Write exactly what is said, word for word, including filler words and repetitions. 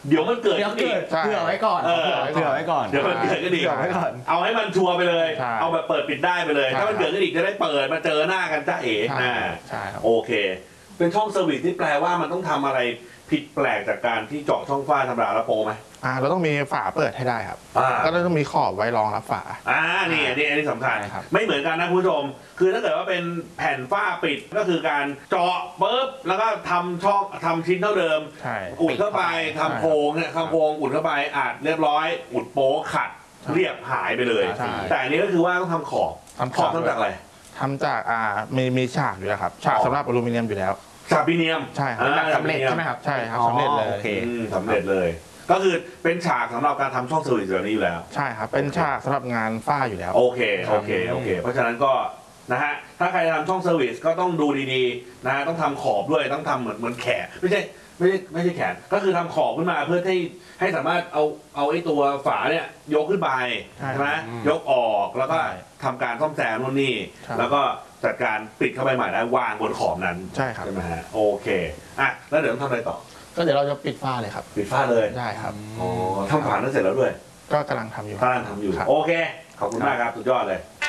เดี๋ยวมันเกิดเดี๋ยวเกิดใช่เผื่อไว้ก่อนเออเผื่อไว้ก่อนเดี๋ยวมันเกิดก็ดีเผื่อไว้ก่อนเอาให้มันชัวร์ไปเลยใช่เอาแบบเปิดปิดได้ไปเลยใช่ถ้ามันเกิดขึ้นอีกจะได้เปิดมาเจอหน้ากันจ้าเอ๋ใช่อ่าใช่ครับโอเค เป็นช่องเซอร์วิสที่แปลว่ามันต้องทำอะไรผิดแปลกจากการที่เจาะช่องฝ้าธรรมดาแล้วโปรไหมอ่าเราต้องมีฝาเปิดให้ได้ครับอ่าก็ต้องมีขอบไว้รองรับฝาอ่านี่อันนี้อันนี้สำคัญใช่ครับไม่เหมือนกันนะคุณผู้ชม คือถ้าเกิดว่าเป็นแผ่นฝ้าปิดก็คือการเจาะปุ๊บแล้วก็ทำช่องทำชิ้นเท่าเดิมใช่อุดเข้าไปทำโพรงเนี่ยทำโพรงอุดเข้าไปอาจเรียบร้อย อุดโป๊ขัดเรียบหายไปเลยใช่แต่อันนี้ก็คือว่าต้องทำขอบทำขอบทำจากอะไรทำจากอ่ามีมีฉากอยู่แล้วครับฉากอ๋อสำหรับอลูมิเนียมอยู่แล้วฉาบปีเนียมใช่ครับอ่าสำเร็จใช่ไหมครับใช่ครับอ๋อสำเร็จเลยโอเคอืมสำเร็จเลย ก็คือเป็นฉากสำหรับการทำช่องเซอร์วิสแบบนี้อยู่แล้วใช่ครับเป็นฉากสำหรับงานฝ้าอยู่แล้วโอเคโอเคโอเค เพราะฉะนั้นก็นะฮะถ้าใครจะทำช่องเซอร์วิสก็ต้องดูดีๆนะฮะต้องทำขอบด้วยต้องทำเหมือนเหมือนแขนไม่ใช่ไม่ใช่ไม่ใช่แขนก็คือทำขอบขึ้นมาเพื่อให้ให้สามารถเอาเอาไอ้ตัวฝาเนี่ยยกขึ้นไปใช่ใช่ไหมอืมยกออกแล้วก็ใช่ทำการซ่อมแซมนู่นนี่ใช่แล้วก็จัดการปิดเข้าไปใหม่แล้ววางบนขอบนั้นใช่ครับใช่ไหมฮะโอเคอ่ะแล้วเดี๋ยวต้องทำอะไรต่อก็เดี๋ยวเราจะปิดฝ้าเลยครับปิดฝ้าเลยได้ครับอ๋อทำฝานั้นเสร็จแล้วด้วยก็กำลังทำอยู่กำลังทำอยู่ครับโอเคขอบคุณมากครับสุดยอดเลย